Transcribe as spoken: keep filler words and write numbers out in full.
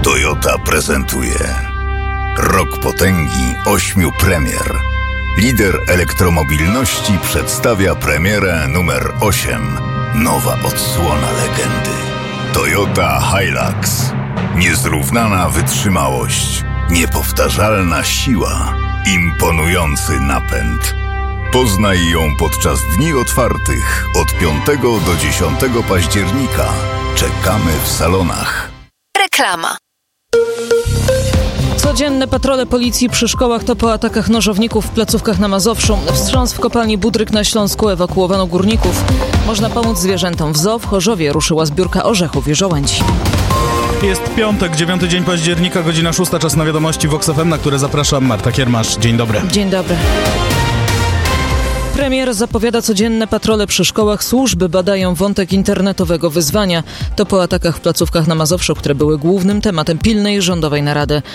Toyota prezentuje Rok potęgi ośmiu premier. Lider elektromobilności przedstawia premierę numer osiem. Nowa odsłona legendy. Toyota Hilux. Niezrównana wytrzymałość, niepowtarzalna siła, imponujący napęd. Poznaj ją podczas dni otwartych od piątego do dziesiątego października. Czekamy w salonach. Reklama. Codzienne patrole policji przy szkołach to po atakach nożowników w placówkach na Mazowszu. Wstrząs w kopalni Budryk na Śląsku, ewakuowano górników. Można pomóc zwierzętom. W zoo w Chorzowie ruszyła zbiórka orzechów i żołędzi. Jest piątek, dziewiąty dzień października, godzina szósta, czas na wiadomości Vox F M, na które zapraszam. Marta Kiermasz. Dzień dobry. Dzień dobry. Premier zapowiada codzienne patrole przy szkołach. Służby badają wątek internetowego wyzwania. To po atakach w placówkach na Mazowszu, które były głównym tematem pilnej rządowej narady.